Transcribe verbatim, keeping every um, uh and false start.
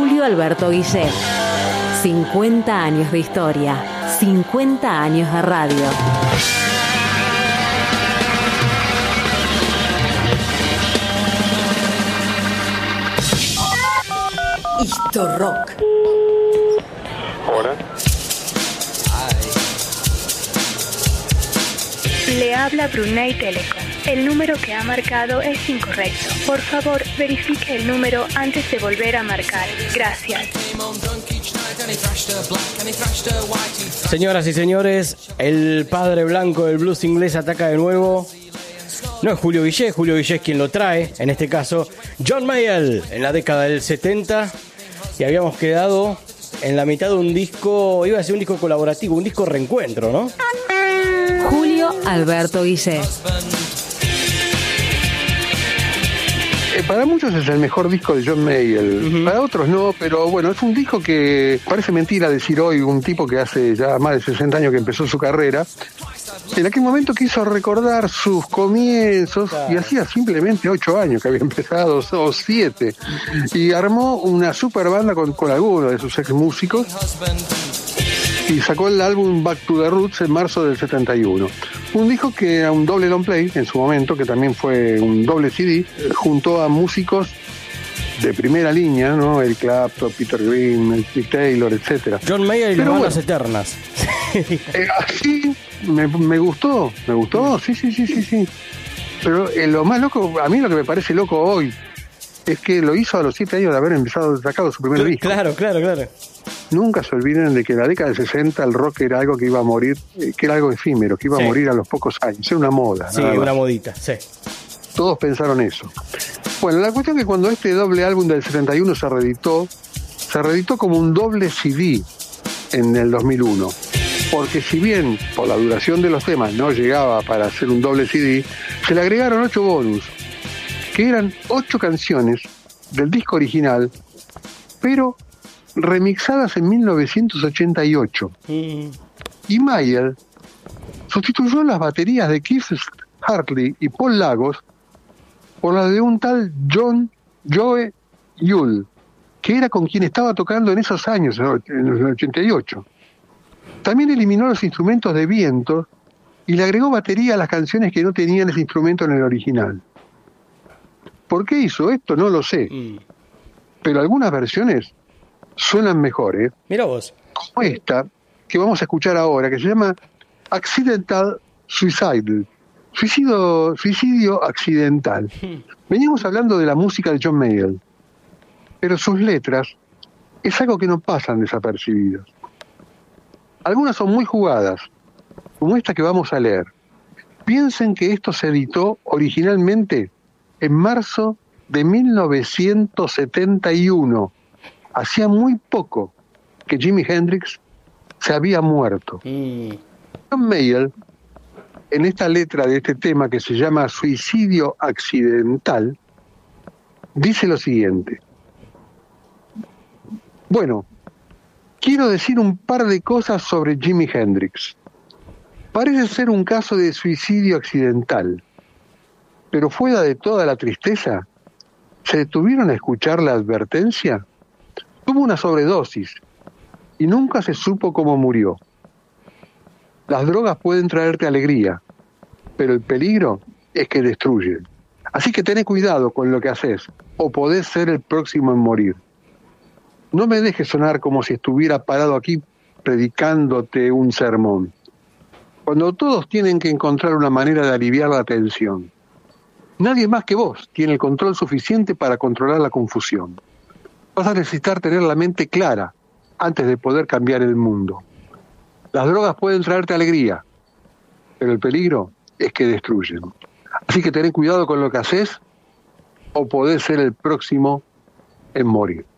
Julio Alberto Guillé. cincuenta años de historia, cincuenta años de radio. Historrock. Hola. Le habla Brunei Telecom. El número que ha marcado es incorrecto. Por favor, verifique el número antes de volver a marcar. Gracias. Señoras y señores, el padre blanco del blues inglés ataca de nuevo. No es Julio Guillé, Julio Guillé es quien lo trae. En este caso, John Mayall, en la década del setenta. Y habíamos quedado en la mitad de un disco, iba a ser un disco colaborativo, un disco reencuentro, ¿no? Julio Alberto Guillé. Eh, para muchos es el mejor disco de John Mayall, uh-huh. Para otros no, pero bueno, es un disco que parece mentira decir hoy, un tipo que hace ya más de sesenta años que empezó su carrera, en aquel momento quiso recordar sus comienzos, claro. Y hacía simplemente ocho años que había empezado, o siete, y armó una super banda con, con algunos de sus ex músicos, y sacó el álbum Back to the Roots en marzo del setenta y uno. Un disco que era un doble long play en su momento, que también fue un doble C D, junto a músicos de primera línea, ¿no? Eric Clapton, Peter Green, Mick Taylor, etcétera. John Mayer y las bueno, bandas eternas. eh, así me, me gustó, me gustó, sí, sí, sí, sí, sí. Pero eh, lo más loco, a mí lo que me parece loco hoy, es que lo hizo a los siete años de haber empezado, sacado su primer disco. Claro, claro, claro. Nunca se olviden de que en la década del sesenta el rock era algo que iba a morir, que era algo efímero, que iba sí. a morir a los pocos años. Era una moda. Sí, una modita, sí. Todos pensaron eso. Bueno, la cuestión es que cuando este doble álbum del setenta y uno se reeditó, se reeditó como un doble C D en el dos mil uno. Porque si bien por la duración de los temas no llegaba para hacer un doble C D, se le agregaron ocho bonus, que eran ocho canciones del disco original, pero remixadas en mil novecientos ochenta y ocho. Mm. Y Mayall sustituyó las baterías de Keith Hartley y Paul Lagos por las de un tal John Joe Yule, que era con quien estaba tocando en esos años, en el ochenta y ocho. También eliminó los instrumentos de viento y le agregó batería a las canciones que no tenían ese instrumento en el original. ¿Por qué hizo esto? No lo sé. Mm. Pero algunas versiones suenan mejor, ¿eh? Mira vos. Como esta, que vamos a escuchar ahora, que se llama Accidental Suicide. Suicidio, suicidio accidental. Hmm. Venimos hablando de la música de John Mayall, pero sus letras es algo que no pasan desapercibidos. Algunas son muy jugadas, como esta que vamos a leer. Piensen que esto se editó originalmente en marzo de mil novecientos setenta y uno. Hacía muy poco que Jimi Hendrix se había muerto. Mm. John Mayall, en esta letra de este tema que se llama Suicidio Accidental, dice lo siguiente. Bueno, quiero decir un par de cosas sobre Jimi Hendrix. Parece ser un caso de suicidio accidental, pero fuera de toda la tristeza, ¿se detuvieron a escuchar la advertencia? Tuvo una sobredosis y nunca se supo cómo murió. Las drogas pueden traerte alegría, pero el peligro es que destruyen. Así que ten cuidado con lo que haces, o podés ser el próximo en morir. No me dejes sonar como si estuviera parado aquí predicándote un sermón, cuando todos tienen que encontrar una manera de aliviar la tensión. Nadie más que vos tiene el control suficiente para controlar la confusión. Vas a necesitar tener la mente clara antes de poder cambiar el mundo. Las drogas pueden traerte alegría, pero el peligro es que destruyen. Así que ten cuidado con lo que haces o podés ser el próximo en morir.